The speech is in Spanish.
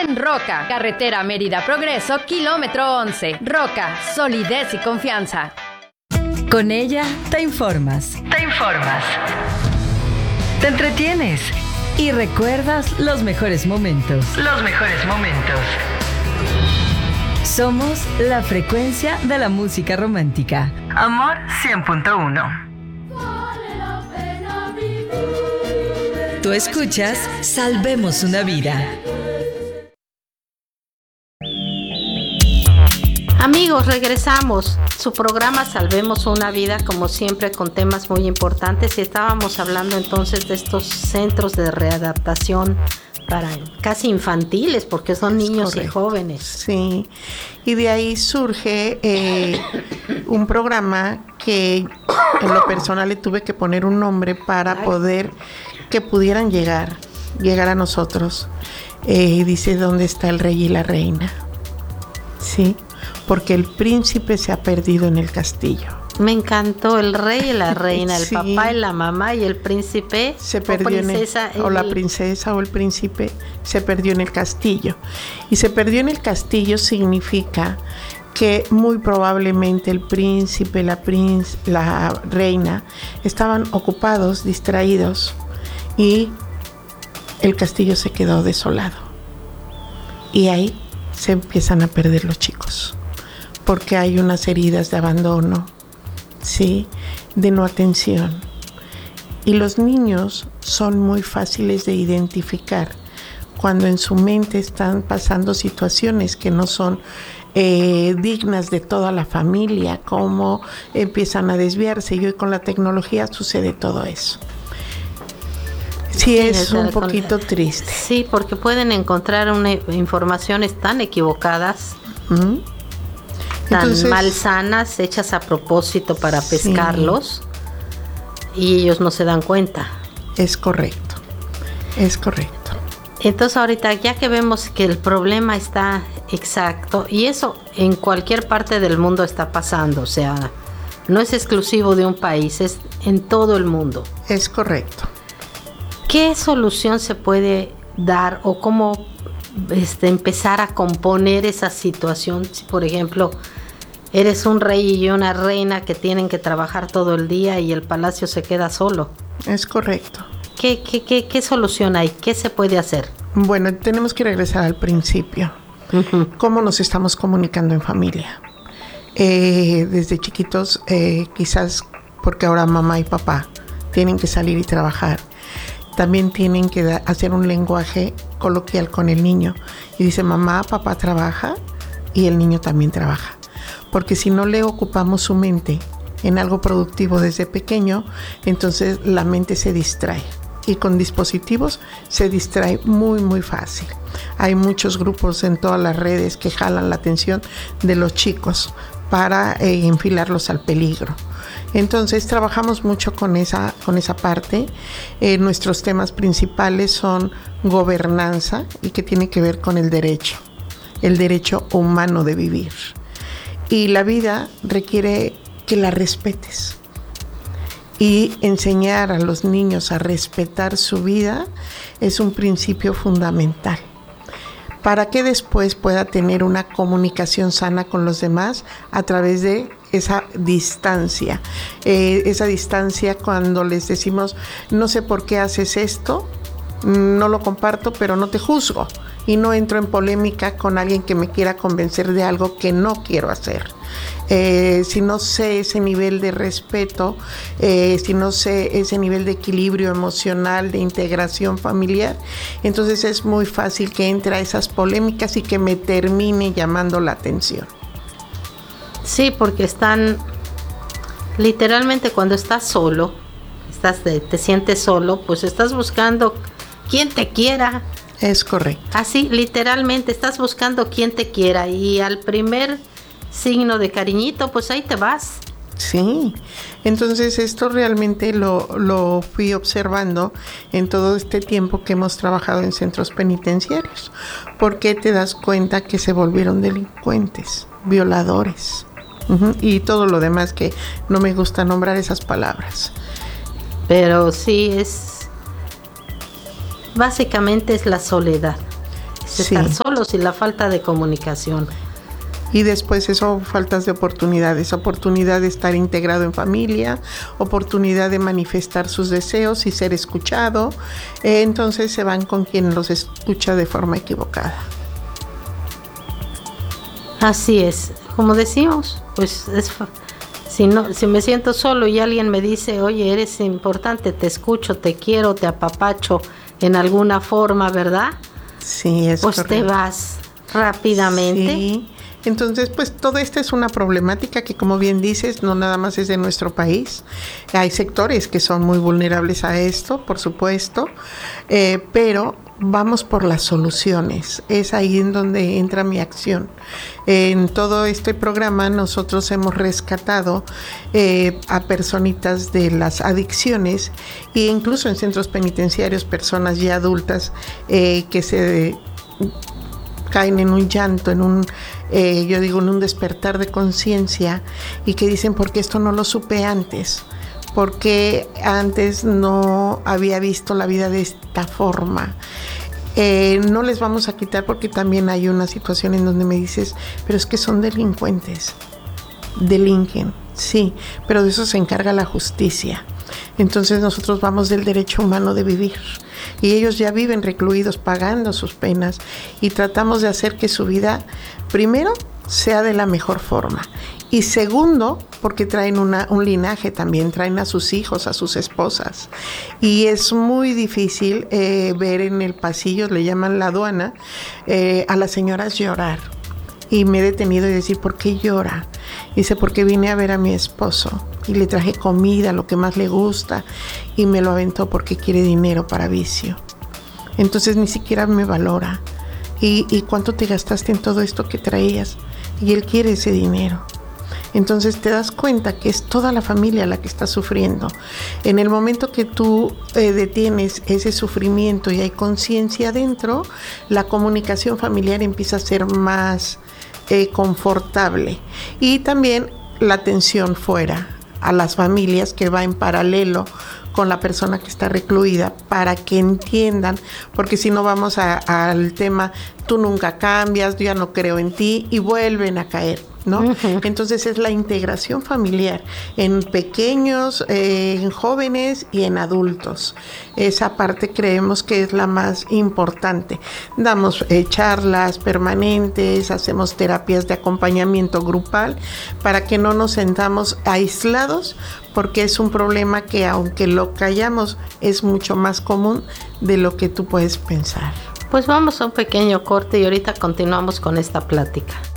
en Roca, carretera Mérida Progreso, kilómetro 11. Roca, solidez y confianza. Con ella te informas. Te entretienes y recuerdas los mejores momentos. Somos la frecuencia de la música romántica. Amor 100.1. Tú escuchas Salvemos una Vida. Amigos, regresamos. Su programa Salvemos una Vida, como siempre, con temas muy importantes. Y estábamos hablando entonces de estos centros de readaptación para casi infantiles, porque son niños correcto. Y jóvenes. Sí, y de ahí surge un programa que en lo personal le tuve que poner un nombre para poder que pudieran llegar a nosotros. Dice, ¿dónde está el rey y la reina? Sí, porque el príncipe se ha perdido en el castillo. Me encantó el rey y la reina, el sí. papá y la mamá y el príncipe se perdió o la princesa o el príncipe se perdió en el castillo. Y se perdió en el castillo significa que muy probablemente el príncipe, la reina estaban ocupados, distraídos, y el castillo se quedó desolado. Y ahí se empiezan a perder los chicos, porque hay unas heridas de abandono, ¿sí?, de no atención. Y los niños son muy fáciles de identificar cuando en su mente están pasando situaciones que no son dignas de toda la familia, cómo empiezan a desviarse, y hoy con la tecnología sucede todo eso. Sí, es un poquito triste. Sí, porque pueden encontrar informaciones tan equivocadas, tan malsanas, hechas a propósito para pescarlos, y ellos no se dan cuenta. Es correcto. Entonces ahorita, ya que vemos que el problema está exacto, y eso en cualquier parte del mundo está pasando, o sea, no es exclusivo de un país, es en todo el mundo. Es correcto. ¿Qué solución se puede dar o cómo empezar a componer esa situación? Si, por ejemplo, eres un rey y una reina que tienen que trabajar todo el día y el palacio se queda solo. Es correcto. ¿Qué solución hay? ¿Qué se puede hacer? Bueno, tenemos que regresar al principio. Uh-huh. ¿Cómo nos estamos comunicando en familia? Desde chiquitos, quizás porque ahora mamá y papá tienen que salir y trabajar, también tienen que hacer un lenguaje coloquial con el niño. Y dice, mamá, papá trabaja y el niño también trabaja. Porque si no le ocupamos su mente en algo productivo desde pequeño, entonces la mente se distrae. Y con dispositivos se distrae muy, muy fácil. Hay muchos grupos en todas las redes que jalan la atención de los chicos para enfilarlos al peligro. Entonces trabajamos mucho con esa parte. Nuestros temas principales son gobernanza, y que tiene que ver con el derecho humano de vivir. Y la vida requiere que la respetes. Y enseñar a los niños a respetar su vida es un principio fundamental, para que después pueda tener una comunicación sana con los demás a través de esa distancia. Esa distancia cuando les decimos, no sé por qué haces esto, no lo comparto, pero no te juzgo. Y no entro en polémica con alguien que me quiera convencer de algo que no quiero hacer. Si no sé ese nivel de respeto, si no sé ese nivel de equilibrio emocional, de integración familiar, entonces es muy fácil que entre a esas polémicas y que me termine llamando la atención. Sí, porque están literalmente, cuando estás solo, te sientes solo, pues estás buscando quien te quiera. Es correcto. Así, literalmente, estás buscando quien te quiera, y al primer signo de cariñito, pues ahí te vas. Sí, entonces esto realmente lo fui observando en todo este tiempo que hemos trabajado en centros penitenciarios, porque te das cuenta que se volvieron delincuentes, violadores, y todo lo demás que no me gusta nombrar esas palabras. Pero sí, básicamente es la soledad. Sí. estar solos y la falta de comunicación. Y después eso, faltas de oportunidades, oportunidad de estar integrado en familia, oportunidad de manifestar sus deseos y ser escuchado. Entonces se van con quien los escucha de forma equivocada. Así es, como decimos, pues si me siento solo y alguien me dice, oye, eres importante, te escucho, te quiero, te apapacho en alguna forma, ¿verdad? Sí, es pues correcto. Te vas rápidamente. Sí. Entonces, pues toda esta es una problemática que, como bien dices, no nada más es de nuestro país. Hay sectores que son muy vulnerables a esto, por supuesto, pero vamos por las soluciones. Es ahí en donde entra mi acción. En todo este programa nosotros hemos rescatado a personitas de las adicciones e incluso en centros penitenciarios, personas ya adultas que se caen en un llanto, en un despertar de conciencia y que dicen, ¿por qué esto no lo supe antes? Porque antes no había visto la vida de esta forma. No les vamos a quitar porque también hay una situación en donde me dices, pero es que son delincuentes. Delinquen, sí, pero de eso se encarga la justicia. Entonces nosotros vamos del derecho humano de vivir y ellos ya viven recluidos pagando sus penas y tratamos de hacer que su vida, primero, sea de la mejor forma y segundo, porque traen un linaje también, traen a sus hijos, a sus esposas y es muy difícil ver en el pasillo, le llaman la aduana, a las señoras llorar. Y me he detenido y decir, ¿por qué llora? Dice, porque vine a ver a mi esposo y le traje comida, lo que más le gusta, y me lo aventó porque quiere dinero para vicio. Entonces ni siquiera me valora. ¿Y cuánto te gastaste en todo esto que traías? Y él quiere ese dinero. Entonces te das cuenta que es toda la familia la que está sufriendo. En el momento que tú detienes ese sufrimiento y hay conciencia adentro, la comunicación familiar empieza a ser más confortable. Y también la atención fuera a las familias que va en paralelo con la persona que está recluida para que entiendan, porque si no vamos al tema, tú nunca cambias, yo ya no creo en ti y vuelven a caer, ¿no? Uh-huh. Entonces es la integración familiar en pequeños, en jóvenes y en adultos. Esa parte creemos que es la más importante. Damos charlas permanentes, hacemos terapias de acompañamiento grupal para que no nos sentamos aislados, porque es un problema que aunque lo callamos es mucho más común de lo que tú puedes pensar. Pues vamos a un pequeño corte y ahorita continuamos con esta plática.